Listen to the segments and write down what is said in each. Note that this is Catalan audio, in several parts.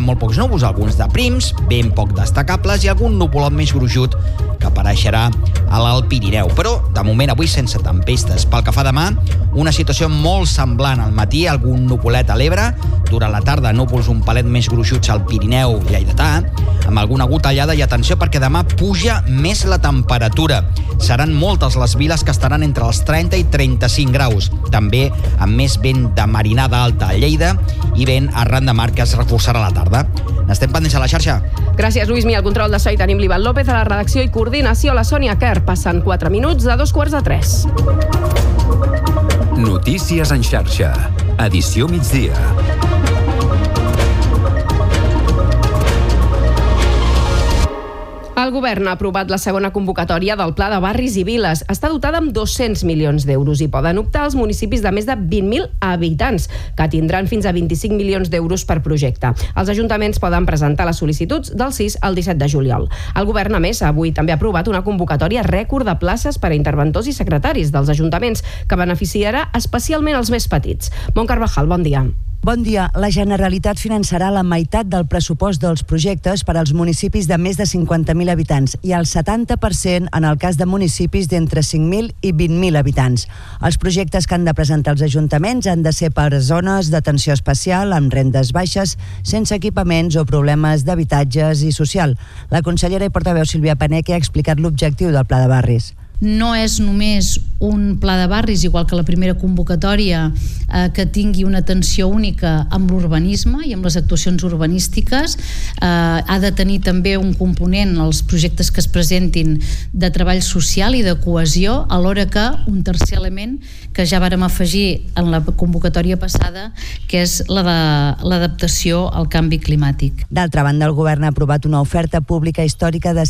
molt pocs núvols, alguns de prims, ben poc destacables i algun nuvolot més gruixut que apareixerà a l'Alt Pirineu. Però, de moment, avui sense tempestes. Pel que fa demà, una situació molt semblant al matí, algun nuvolet a l'Ebre, durant la tarda núvols un palet més gruixuts al Pirineu lleidatà, amb alguna gotellada i atenció perquè demà puja més la temperatura. Seran moltes les viles que estaran entre els 30 i 35 graus, també amb més vent de marinada alta a Lleida i vent arran de mar que es reforçarà a la tarda. N'estem pendents a la xarxa. Gràcies, Luismi. Al control de so hi tenim l'Ivan López, a la redacció i coordinació la Sònia Kerr. Passen 4 minuts de 2:45. Notícies en xarxa. Edició migdia. El govern ha aprovat la segona convocatòria del Pla de Barris i Viles. Està dotada amb 200 milions d'euros i poden optar els municipis de més de 20.000 habitants, que tindran fins a 25 milions d'euros per projecte. Els ajuntaments poden presentar les sol·licituds del 6 al 17 de juliol. El govern, a més, avui també ha aprovat una convocatòria rècord de places per a interventors i secretaris dels ajuntaments, que beneficiarà especialment els més petits. Mont Carvajal, bon dia. Bon dia. La Generalitat finançarà la meitat del pressupost dels projectes per als municipis de més de 50.000 habitants i el 70% en el cas de municipis d'entre 5.000 i 20.000 habitants. Els projectes que han de presentar els ajuntaments han de ser per zones d'atenció especial, amb rendes baixes, sense equipaments o problemes d'habitatges i social. La consellera i portaveu Sílvia Paneque ha explicat l'objectiu del Pla de Barris. No és només un pla de barris, igual que la primera convocatòria, que tingui una atenció única amb l'urbanisme i amb les actuacions urbanístiques. Ha de tenir també un component, els projectes que es presentin, de treball social i de cohesió, alhora que un tercer element que ja vàrem afegir en la convocatòria passada, que és la de l'adaptació al canvi climàtic. D'altra banda, el govern ha aprovat una oferta pública històrica de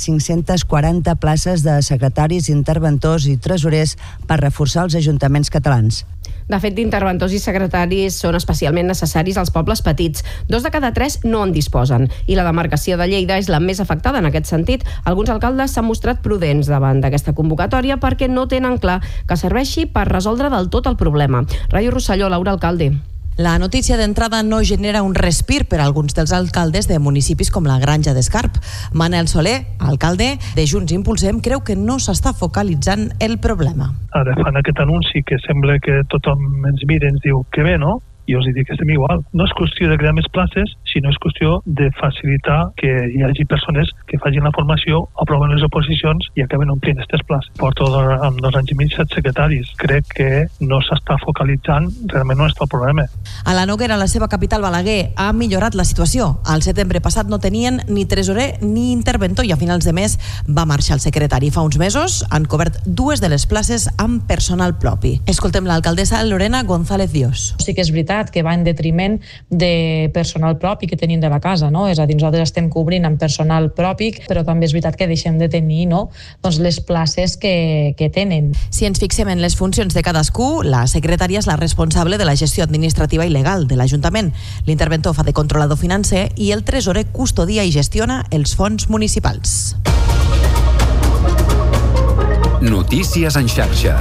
540 places de secretaris, interventors i tresorers per reforçar els ajuntaments catalans. De fet, d'interventors i secretaris són especialment necessaris als pobles petits. 2 de cada 3 no en disposen. I la demarcació de Lleida és la més afectada en aquest sentit. Alguns alcaldes s'han mostrat prudents davant d'aquesta convocatòria perquè no tenen clar que serveixi per resoldre del tot el problema. Ràdio Rosselló, Laura Alcalde. La notícia d'entrada no genera un respir per a alguns dels alcaldes de municipis com la Granja d'Escarp. Manel Soler, alcalde de Junts Impulsem, creu que no s'està focalitzant el problema. Ara fan aquest anunci que sembla que tothom ens mira i ens diu que bé, no? I els dic que estem igual. No és qüestió de crear més places, sinó és qüestió de facilitar que hi hagi persones que facin la formació, aproven les oposicions i acaben omplint aquestes places. Porto amb 2 anys i mig 7 secretaris. Crec que no s'està focalitzant realment on està el problema. A la Noguera, la seva capital, Balaguer, ha millorat la situació. Al setembre passat no tenien ni tresorer ni interventor i a finals de mes va marxar el secretari. Fa uns mesos han cobert 2 de les places amb personal propi. Escoltem l'alcaldessa Lorena González Dios. Sí que és veritat que va en detriment de personal propi que tenim de la casa, no? És a dir, nosaltres estem cobrint amb personal propi, però també és veritat que deixem de tenir, no? Doncs les places que tenen. Si ens fixem en les funcions de cadascú, la secretària és la responsable de la gestió administrativa i legal de l'Ajuntament. L'interventor fa de controlador financer i el tresorer custodia i gestiona els fons municipals. Notícies en xarxa.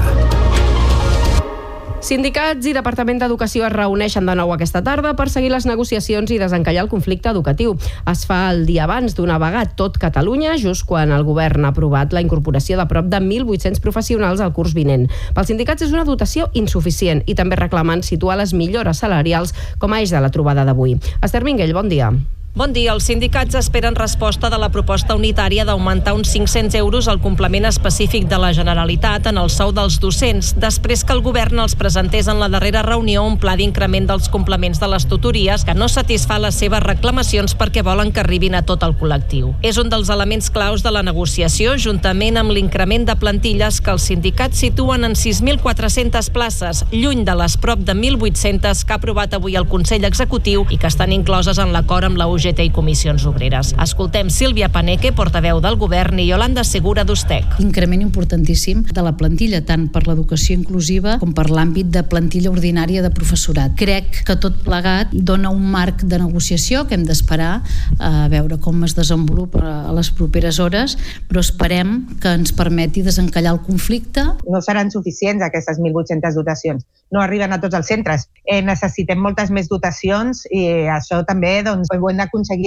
Sindicats i Departament d'Educació es reuneixen de nou aquesta tarda per seguir les negociacions i desencallar el conflicte educatiu. Es fa el dia abans d'una vaga a tot Catalunya, just quan el govern ha aprovat la incorporació de prop de 1.800 professionals al curs vinent. Pels sindicats és una dotació insuficient i també reclamen situar les millores salarials com a eix de la trobada d'avui. Esther Minguell, bon dia. Bon dia. Els sindicats esperen resposta de la proposta unitària d'augmentar uns 500 euros el complement específic de la Generalitat en el sou dels docents, després que el govern els presentés en la darrera reunió un pla d'increment dels complements de les tutories que no satisfà les seves reclamacions perquè volen que arribin a tot el col·lectiu. És un dels elements claus de la negociació, juntament amb l'increment de plantilles que els sindicats situen en 6.400 places, lluny de les prop de 1.800 que ha aprovat avui el Consell Executiu i que estan incloses en l'acord amb la UGT i Comissions Obreres. Escoltem Sílvia Paneque, portaveu del govern, i Yolanda Segura d'Ustec. Increment importantíssim de la plantilla, tant per l'educació inclusiva com per l'àmbit de plantilla ordinària de professorat. Crec que tot plegat dona un marc de negociació que hem d'esperar a veure com es desenvolupa a les properes hores, però esperem que ens permeti desencallar el conflicte. No seran suficients aquestes 1.800 dotacions. No arriben a tots els centres. Necessitem moltes més dotacions i això també ho hem d'aconseguir